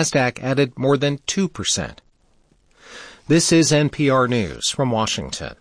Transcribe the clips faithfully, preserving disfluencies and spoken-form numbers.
NASDAQ added more than two percent. This is N P R News from Washington.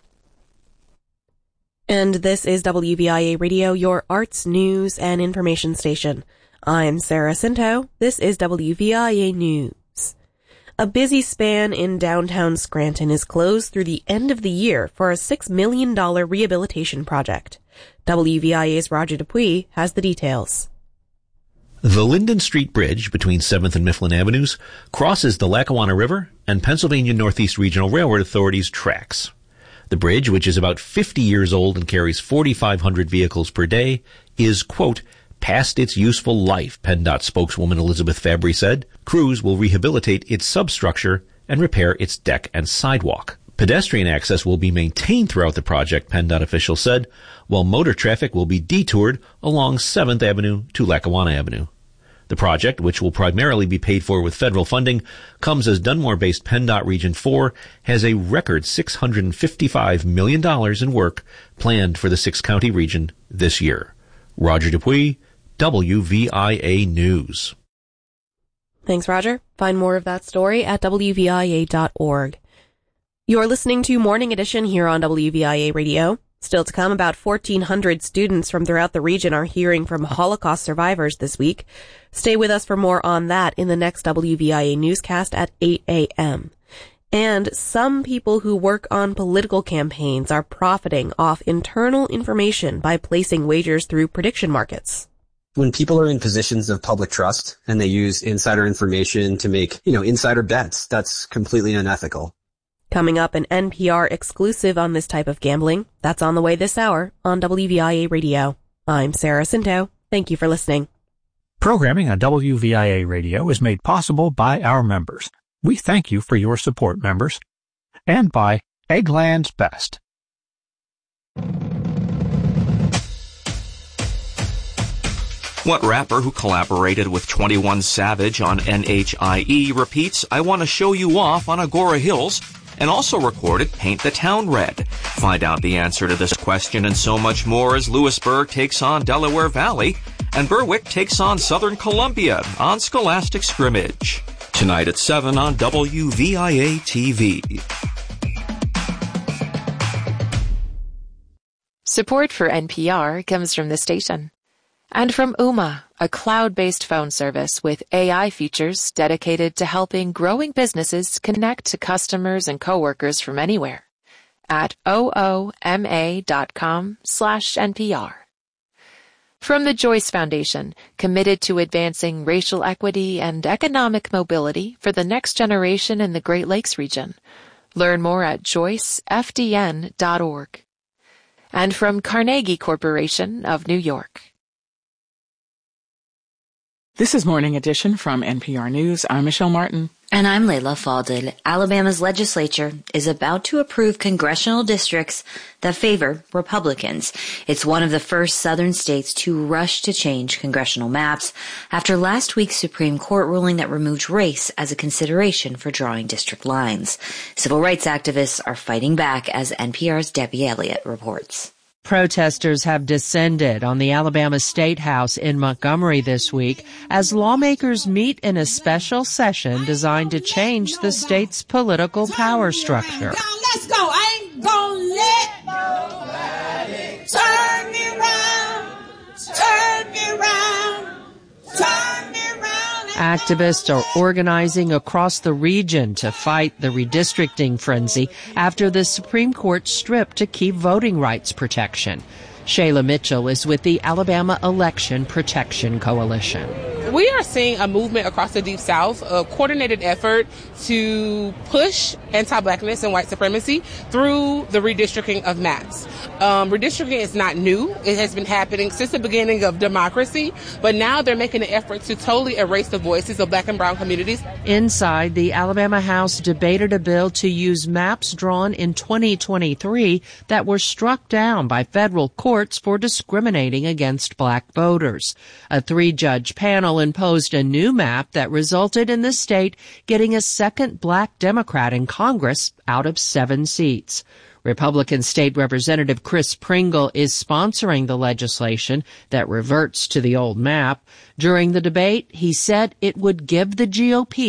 And this is W V I A Radio, your arts, news, and information station. I'm Sarah Cinto. This is W V I A News. A busy span in downtown Scranton is closed through the end of the year for a six million dollars rehabilitation project. W V I A's Roger Dupuis has the details. The Linden Street Bridge between seventh and Mifflin Avenues crosses the Lackawanna River and Pennsylvania Northeast Regional Railroad Authority's tracks. The bridge, which is about fifty years old and carries forty-five hundred vehicles per day, is, quote, past its useful life, PennDOT spokeswoman Elizabeth Fabry said. Crews will rehabilitate its substructure and repair its deck and sidewalk. Pedestrian access will be maintained throughout the project, PennDOT officials said, while motor traffic will be detoured along seventh Avenue to Lackawanna Avenue. The project, which will primarily be paid for with federal funding, comes as Dunmore-based PennDOT Region four has a record six hundred fifty-five million dollars in work planned for the six-county region this year. Roger Dupuis, W V I A News. Thanks, Roger. Find more of that story at W V I A dot org. You're listening to Morning Edition here on W V I A Radio. Still to come, about fourteen hundred students from throughout the region are hearing from Holocaust survivors this week. Stay with us for more on that in the next W V I A newscast at eight a.m. And some people who work on political campaigns are profiting off internal information by placing wagers through prediction markets. When people are in positions of public trust and they use insider information to make, you know, insider bets, that's completely unethical. Coming up, an N P R exclusive on this type of gambling. That's on the way this hour on W V I A Radio. I'm Sarah Cinto. Thank you for listening. Programming on W V I A Radio is made possible by our members. We thank you for your support, members. And by Eggland's Best. What rapper who collaborated with twenty-one Savage on N H I E repeats, I want to show you off on Agora Hills, and also recorded Paint the Town Red? Find out the answer to this question and so much more as Lewisburg takes on Delaware Valley and Berwick takes on Southern Columbia on Scholastic Scrimmage. Tonight at seven on W V I A T V. Support for N P R comes from the station. And from Ooma, a cloud-based phone service with A I features dedicated to helping growing businesses connect to customers and coworkers from anywhere at ooma dot com slash N P R. From the Joyce Foundation, committed to advancing racial equity and economic mobility for the next generation in the Great Lakes region. Learn more at joyce f d n dot org. And from Carnegie Corporation of New York. This is Morning Edition from N P R News. I'm Michelle Martin. And I'm Layla Falded. Alabama's legislature is about to approve congressional districts that favor Republicans. It's one of the first southern states to rush to change congressional maps after last week's Supreme Court ruling that removed race as a consideration for drawing district lines. Civil rights activists are fighting back, as N P R's Debbie Elliott reports. Protesters have descended on the Alabama State House in Montgomery this week as lawmakers meet in a special session designed to change the state's political power structure. Let's go. I ain't gonna let nobody turn me around, turn me around, turn me around. Activists are organizing across the region to fight the redistricting frenzy after the Supreme Court stripped to keep voting rights protection. Shayla Mitchell is with the Alabama Election Protection Coalition. We are seeing a movement across the Deep South, a coordinated effort to push anti-blackness and white supremacy through the redistricting of maps. Um, redistricting is not new. It has been happening since the beginning of democracy, but now they're making an effort to totally erase the voices of black and brown communities. Inside, the Alabama House debated a bill to use maps drawn in twenty twenty-three that were struck down by federal courts for discriminating against black voters. A three-judge panel imposed a new map that resulted in the state getting a second black Democrat in Congress out of seven seats. Republican State Representative Chris Pringle is sponsoring the legislation that reverts to the old map. During the debate, he said it would give the G O P